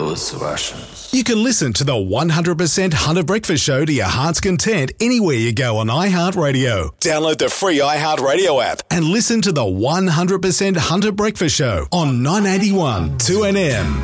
those Russians. You can listen to the 100% Hunter Breakfast Show to your heart's content anywhere you go on iHeartRadio. Download the free iHeartRadio app and listen to the 100% Hunter Breakfast Show on 981 2NM.